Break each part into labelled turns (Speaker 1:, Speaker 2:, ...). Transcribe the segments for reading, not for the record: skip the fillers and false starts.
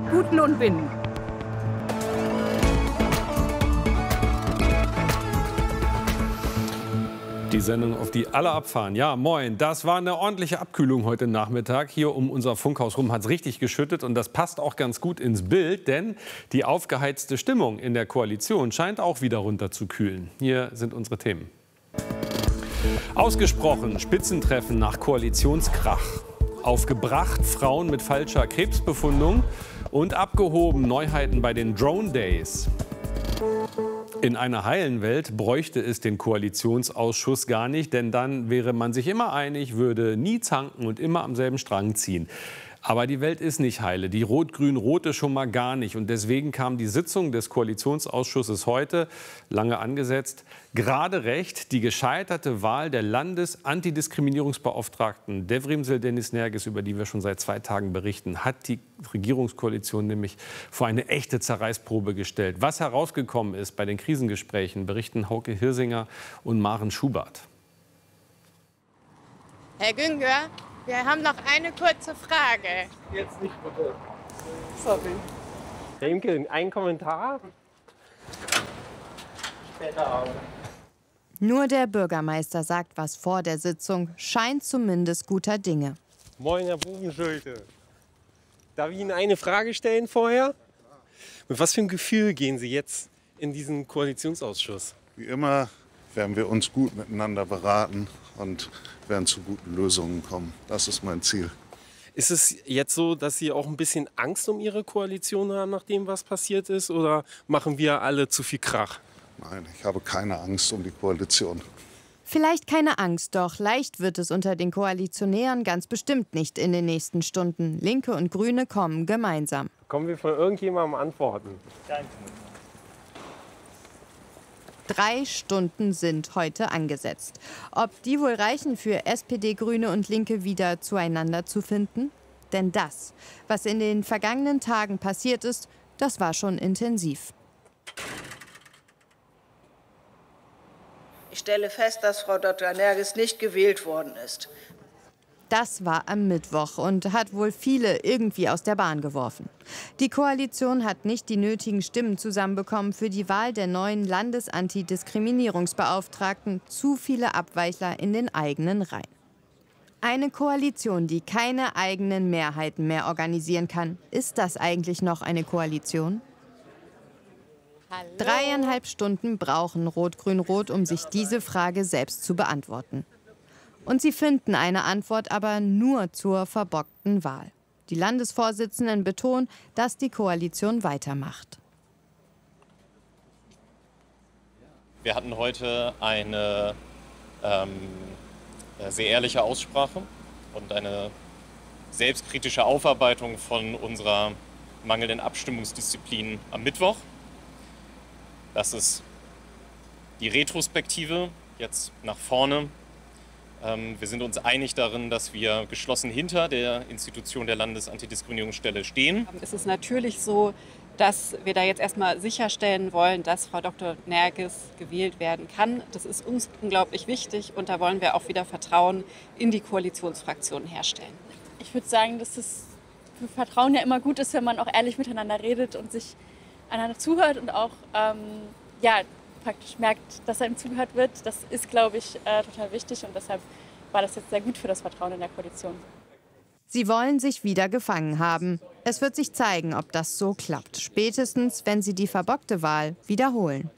Speaker 1: Guten und Binnen.
Speaker 2: Die Sendung, auf die alle abfahren. Ja, moin. Das war eine ordentliche Abkühlung heute Nachmittag. Hier um unser Funkhaus rum hat es richtig geschüttet. Und das passt auch ganz gut ins Bild, denn die aufgeheizte Stimmung in der Koalition scheint auch wieder runterzukühlen. Hier sind unsere Themen. Ausgesprochen Spitzentreffen nach Koalitionskrach. Aufgebracht Frauen mit falscher Krebsbefundung. Und abgehoben Neuheiten bei den Drone Days. In einer heilen Welt bräuchte es den Koalitionsausschuss gar nicht, denn dann wäre man sich immer einig, würde nie zanken und immer am selben Strang ziehen. Aber die Welt ist nicht heile, die rot-grün-rote schon mal gar nicht. Und deswegen kam die Sitzung des Koalitionsausschusses heute, lange angesetzt, gerade recht. Die gescheiterte Wahl der Landesantidiskriminierungsbeauftragten Devrim Seldenis-Nergis, über die wir schon seit 2 Tagen berichten, hat die Regierungskoalition nämlich vor eine echte Zerreißprobe gestellt. Was herausgekommen ist bei den Krisengesprächen, berichten Hauke Hirsinger und Maren Schubert.
Speaker 3: Herr Güngör, wir haben noch eine kurze Frage.
Speaker 4: Jetzt nicht, bitte.
Speaker 3: Sorry.
Speaker 4: Remke, ein Kommentar? Später Abend.
Speaker 5: Nur der Bürgermeister sagt was vor der Sitzung, scheint zumindest guter Dinge.
Speaker 4: Moin, Herr Bubenschulte. Darf ich Ihnen eine Frage stellen vorher? Mit was für einem Gefühl gehen Sie jetzt in diesen Koalitionsausschuss?
Speaker 6: Wie immer werden wir uns gut miteinander beraten und werden zu guten Lösungen kommen. Das ist mein Ziel.
Speaker 4: Ist es jetzt so, dass Sie auch ein bisschen Angst um Ihre Koalition haben, nach dem, was passiert ist? Oder machen wir alle zu viel Krach?
Speaker 6: Nein, ich habe keine Angst um die Koalition.
Speaker 5: Vielleicht keine Angst, doch leicht wird es unter den Koalitionären ganz bestimmt nicht in den nächsten Stunden. Linke und Grüne kommen gemeinsam.
Speaker 4: Kommen wir von irgendjemandem Antworten?
Speaker 5: 3 Stunden sind heute angesetzt. Ob die wohl reichen für SPD, Grüne und Linke wieder zueinander zu finden? Denn das, was in den vergangenen Tagen passiert ist, das war schon intensiv.
Speaker 7: Ich stelle fest, dass Frau Dr. Nergis nicht gewählt worden ist.
Speaker 5: Das war am Mittwoch und hat wohl viele irgendwie aus der Bahn geworfen. Die Koalition hat nicht die nötigen Stimmen zusammenbekommen für die Wahl der neuen Landesantidiskriminierungsbeauftragten. Zu viele Abweichler in den eigenen Reihen. Eine Koalition, die keine eigenen Mehrheiten mehr organisieren kann. Ist das eigentlich noch eine Koalition?
Speaker 3: Hallo.
Speaker 5: 3,5 Stunden brauchen Rot-Grün-Rot, um sich diese Frage selbst zu beantworten. Und sie finden eine Antwort aber nur zur verbockten Wahl. Die Landesvorsitzenden betonen, dass die Koalition weitermacht.
Speaker 8: Wir hatten heute eine sehr ehrliche Aussprache und eine selbstkritische Aufarbeitung von unserer mangelnden Abstimmungsdisziplin am Mittwoch. Das ist die Retrospektive jetzt nach vorne. Wir sind uns einig darin, dass wir geschlossen hinter der Institution der Landesantidiskriminierungsstelle stehen.
Speaker 9: Es ist natürlich so, dass wir da jetzt erstmal sicherstellen wollen, dass Frau Dr. Nergis gewählt werden kann. Das ist uns unglaublich wichtig und da wollen wir auch wieder Vertrauen in die Koalitionsfraktionen herstellen.
Speaker 10: Ich würde sagen, dass es für Vertrauen ja immer gut ist, wenn man auch ehrlich miteinander redet und sich einander zuhört und auch praktisch merkt, dass einem zugehört wird. Das ist, glaube ich, total wichtig und deshalb war das jetzt sehr gut für das Vertrauen in der Koalition.
Speaker 5: Sie wollen sich wieder gefangen haben. Es wird sich zeigen, ob das so klappt. Spätestens, wenn sie die verbockte Wahl wiederholen.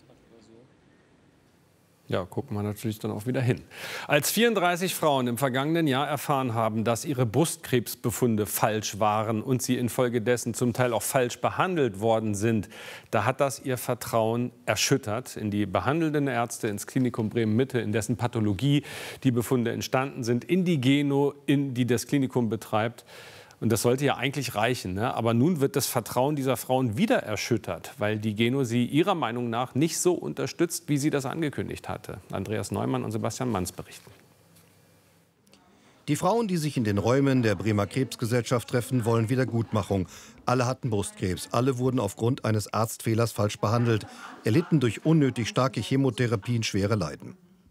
Speaker 2: Ja, gucken wir natürlich dann auch wieder hin. Als 34 Frauen im vergangenen Jahr erfahren haben, dass ihre Brustkrebsbefunde falsch waren und sie infolgedessen zum Teil auch falsch behandelt worden sind, da hat das ihr Vertrauen erschüttert in die behandelnden Ärzte, ins Klinikum Bremen-Mitte, in dessen Pathologie die Befunde entstanden sind, in die Geno, die das Klinikum betreibt. Und das sollte ja eigentlich reichen, ne? Aber nun wird das Vertrauen dieser Frauen wieder erschüttert, weil die Geno sie ihrer Meinung nach nicht so unterstützt, wie sie das angekündigt hatte. Andreas Neumann und Sebastian Manns berichten.
Speaker 11: Die Frauen, die sich in den Räumen der Bremer Krebsgesellschaft treffen, wollen Wiedergutmachung. Alle hatten Brustkrebs. Alle wurden aufgrund eines Arztfehlers falsch behandelt, erlitten durch unnötig starke Chemotherapien schwere Leiden.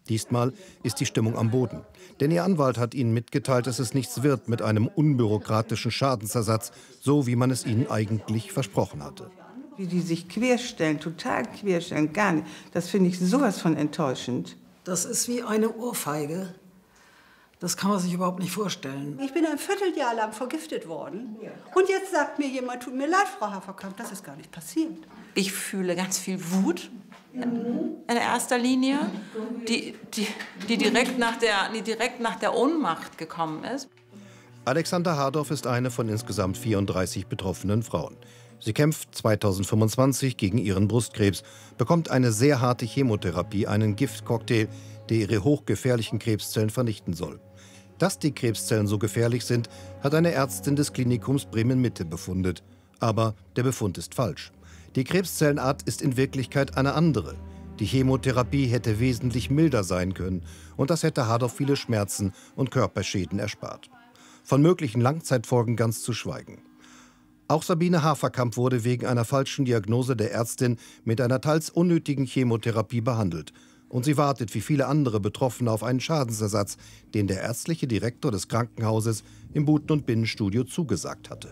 Speaker 11: Diesmal ist die Stimmung am Boden. Denn ihr Anwalt hat ihnen mitgeteilt, dass es nichts wird mit einem unbürokratischen Schadensersatz, so wie man es ihnen eigentlich versprochen hatte.
Speaker 1: Wie die sich querstellen, total querstellen, gar nicht. Das finde ich sowas von enttäuschend.
Speaker 12: Das ist wie eine Ohrfeige. Das kann man sich überhaupt nicht vorstellen.
Speaker 13: Ich bin ein Vierteljahr lang vergiftet worden. Und jetzt sagt mir jemand, tut mir leid, Frau Haferkamp, das ist gar nicht passiert.
Speaker 14: Ich fühle ganz viel Wut in erster Linie, die direkt nach der Ohnmacht gekommen ist.
Speaker 11: Alexandra Hardorf ist eine von insgesamt 34 betroffenen Frauen. Sie kämpft 2025 gegen ihren Brustkrebs, bekommt eine sehr harte Chemotherapie, einen Giftcocktail, der ihre hochgefährlichen Krebszellen vernichten soll. Dass die Krebszellen so gefährlich sind, hat eine Ärztin des Klinikums Bremen-Mitte befundet. Aber der Befund ist falsch. Die Krebszellenart ist in Wirklichkeit eine andere. Die Chemotherapie hätte wesentlich milder sein können und das hätte Hardorf viele Schmerzen und Körperschäden erspart. Von möglichen Langzeitfolgen ganz zu schweigen. Auch Sabine Haferkamp wurde wegen einer falschen Diagnose der Ärztin mit einer teils unnötigen Chemotherapie behandelt. Und sie wartet wie viele andere Betroffene auf einen Schadensersatz, den der ärztliche Direktor des Krankenhauses im Buten- und Binnenstudio zugesagt hatte.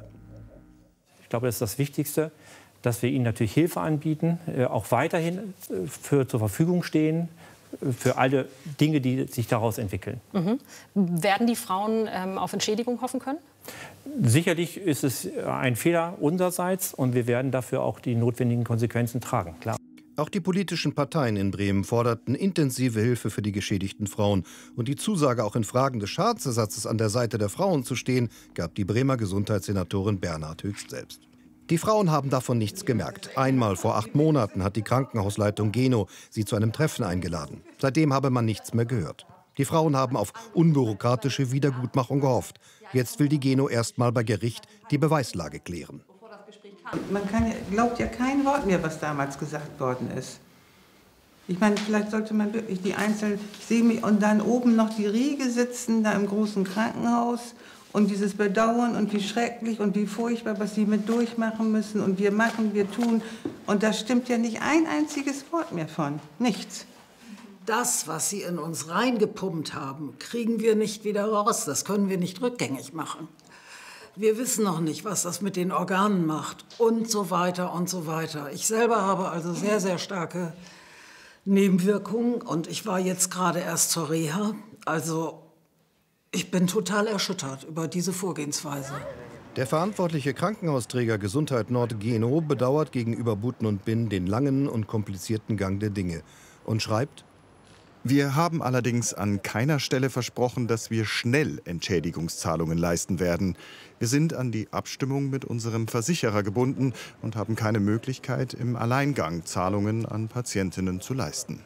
Speaker 15: Ich glaube, das ist das Wichtigste, dass wir ihnen natürlich Hilfe anbieten, auch weiterhin zur Verfügung stehen, für alle Dinge, die sich daraus entwickeln.
Speaker 16: Werden die Frauen auf Entschädigung hoffen können?
Speaker 15: Sicherlich ist es ein Fehler unsererseits und wir werden dafür auch die notwendigen Konsequenzen tragen, klar.
Speaker 11: Auch die politischen Parteien in Bremen forderten intensive Hilfe für die geschädigten Frauen. Und die Zusage, auch in Fragen des Schadensersatzes an der Seite der Frauen zu stehen, gab die Bremer Gesundheitssenatorin Bernhard Höchst selbst. Die Frauen haben davon nichts gemerkt. Einmal vor 8 Monaten hat die Krankenhausleitung Geno sie zu einem Treffen eingeladen. Seitdem habe man nichts mehr gehört. Die Frauen haben auf unbürokratische Wiedergutmachung gehofft. Jetzt will die Geno erst mal bei Gericht die Beweislage klären.
Speaker 1: Man glaubt ja kein Wort mehr, was damals gesagt worden ist. Ich meine, vielleicht sollte man wirklich die Einzelnen, ich sehe mich und dann oben noch die Riege sitzen, da im großen Krankenhaus und dieses Bedauern und wie schrecklich und wie furchtbar, was sie mit durchmachen müssen und wir machen, wir tun. Und da stimmt ja nicht ein einziges Wort mehr von, nichts.
Speaker 12: Das, was sie in uns reingepumpt haben, kriegen wir nicht wieder raus. Das können wir nicht rückgängig machen. Wir wissen noch nicht, was das mit den Organen macht und so weiter und so weiter. Ich selber habe also sehr, sehr starke Nebenwirkungen und ich war jetzt gerade erst zur Reha. Also ich bin total erschüttert über diese Vorgehensweise.
Speaker 11: Der verantwortliche Krankenhausträger Gesundheit Nord Geno bedauert gegenüber Buten und Binnen den langen und komplizierten Gang der Dinge und schreibt:
Speaker 17: Wir haben allerdings an keiner Stelle versprochen, dass wir schnell Entschädigungszahlungen leisten werden. Wir sind an die Abstimmung mit unserem Versicherer gebunden und haben keine Möglichkeit, im Alleingang Zahlungen an Patientinnen zu leisten.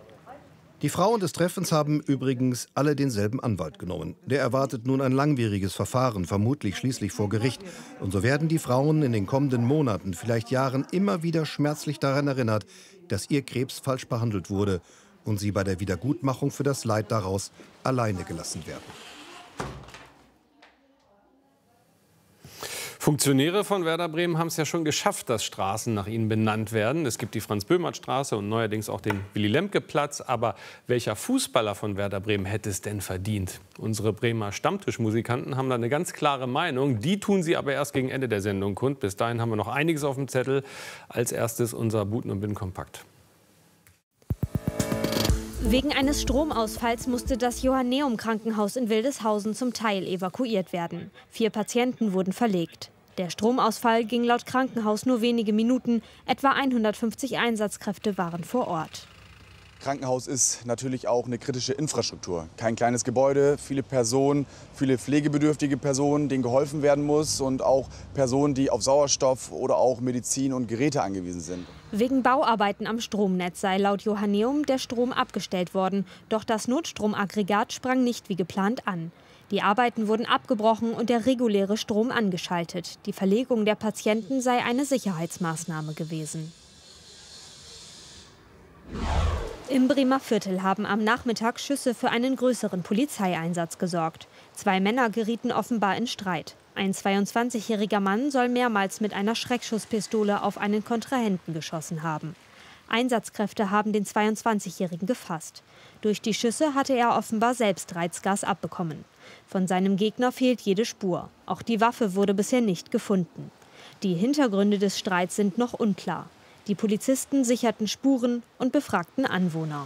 Speaker 11: Die Frauen des Treffens haben übrigens alle denselben Anwalt genommen. Der erwartet nun ein langwieriges Verfahren, vermutlich schließlich vor Gericht. Und so werden die Frauen in den kommenden Monaten, vielleicht Jahren, immer wieder schmerzlich daran erinnert, dass ihr Krebs falsch behandelt wurde und sie bei der Wiedergutmachung für das Leid daraus alleine gelassen werden.
Speaker 2: Funktionäre von Werder Bremen haben es ja schon geschafft, dass Straßen nach ihnen benannt werden. Es gibt die Franz-Böhmert-Straße und neuerdings auch den Willy-Lemke-Platz. Aber welcher Fußballer von Werder Bremen hätte es denn verdient? Unsere Bremer Stammtischmusikanten haben da eine ganz klare Meinung. Die tun sie aber erst gegen Ende der Sendung kund. Bis dahin haben wir noch einiges auf dem Zettel. Als erstes unser Buten und Binnen-Kompakt.
Speaker 18: Wegen eines Stromausfalls musste das Johanneum-Krankenhaus in Wildeshausen zum Teil evakuiert werden. 4 Patienten wurden verlegt. Der Stromausfall ging laut Krankenhaus nur wenige Minuten. Etwa 150 Einsatzkräfte waren vor Ort.
Speaker 19: Krankenhaus ist natürlich auch eine kritische Infrastruktur. Kein kleines Gebäude, viele Personen, viele pflegebedürftige Personen, denen geholfen werden muss und auch Personen, die auf Sauerstoff oder auch Medizin und Geräte angewiesen sind.
Speaker 18: Wegen Bauarbeiten am Stromnetz sei laut Johanneum der Strom abgestellt worden. Doch das Notstromaggregat sprang nicht wie geplant an. Die Arbeiten wurden abgebrochen und der reguläre Strom angeschaltet. Die Verlegung der Patienten sei eine Sicherheitsmaßnahme gewesen. Im Bremer Viertel haben am Nachmittag Schüsse für einen größeren Polizeieinsatz gesorgt. 2 Männer gerieten offenbar in Streit. Ein 22-jähriger Mann soll mehrmals mit einer Schreckschusspistole auf einen Kontrahenten geschossen haben. Einsatzkräfte haben den 22-Jährigen gefasst. Durch die Schüsse hatte er offenbar selbst Reizgas abbekommen. Von seinem Gegner fehlt jede Spur. Auch die Waffe wurde bisher nicht gefunden. Die Hintergründe des Streits sind noch unklar. Die Polizisten sicherten Spuren und befragten Anwohner.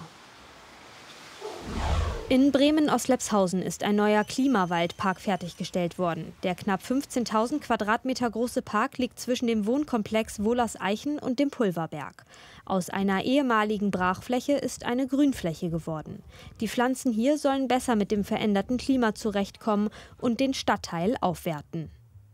Speaker 18: In Bremen-Oslepshausen ist ein neuer Klimawaldpark fertiggestellt worden. Der knapp 15.000 Quadratmeter große Park liegt zwischen dem Wohnkomplex Wohlers-Eichen und dem Pulverberg. Aus einer ehemaligen Brachfläche ist eine Grünfläche geworden. Die Pflanzen hier sollen besser mit dem veränderten Klima zurechtkommen und den Stadtteil aufwerten.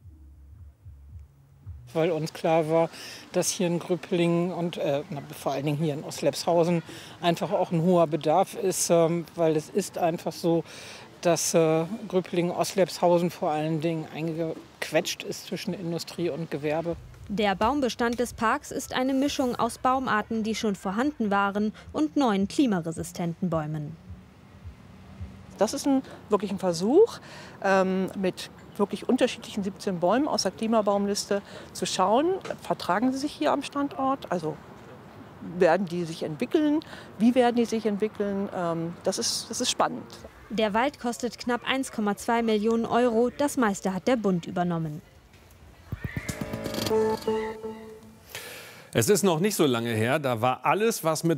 Speaker 20: Weil uns klar war, dass hier in Grüppelingen und vor allen Dingen hier in Oslepshausen einfach auch ein hoher Bedarf ist, weil es ist einfach so, dass Grüppelingen-Oslepshausen vor allen Dingen eingequetscht ist zwischen Industrie und Gewerbe.
Speaker 18: Der Baumbestand des Parks ist eine Mischung aus Baumarten, die schon vorhanden waren, und neuen klimaresistenten Bäumen.
Speaker 21: Das ist wirklich ein Versuch, mit wirklich unterschiedlichen 17 Bäumen aus der Klimabaumliste zu schauen, vertragen sie sich hier am Standort, also werden die sich entwickeln, wie werden die sich entwickeln, das ist spannend.
Speaker 18: Der Wald kostet knapp 1,2 Millionen Euro, das meiste hat der Bund übernommen.
Speaker 2: Es ist noch nicht so lange her, da war alles, was mit